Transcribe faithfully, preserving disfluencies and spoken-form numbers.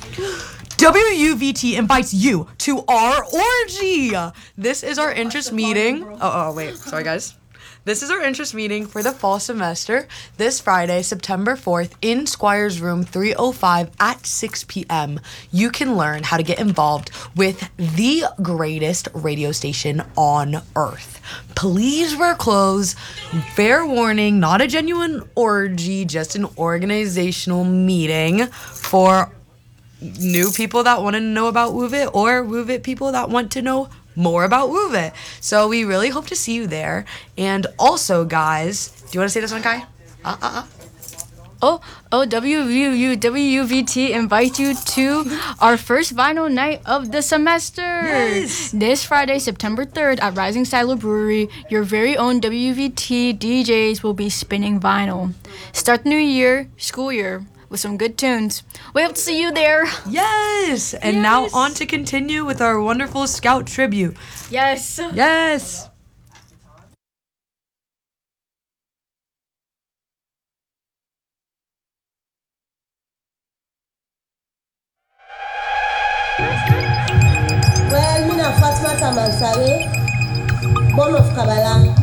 W U V T invites you to our orgy. This is our interest meeting. Oh, oh, wait. Sorry, guys. This is our interest meeting for the fall semester this Friday, September fourth, in Squires Room three oh five at six p.m. You can learn how to get involved with the greatest radio station on earth. Please wear clothes. Fair warning, not a genuine orgy, just an organizational meeting for new people that want to know about WooVit or WooVit people that want to know more about WooVit. So we really hope to see you there. And also, guys, do you want to say this one, Kai? Uh, uh, uh. Oh, oh, W U V T invite you to our first vinyl night of the semester. Yes. This Friday, September third at Rising Silo Brewery, your very own W U V T D Js will be spinning vinyl. Start the new year, school year, with some good tunes. We hope to see you there. Yes. And Yes. now on to continue with our wonderful Scout tribute. Yes. Yes. Well, Mina Fatma Tamansare, born of Kabbalah.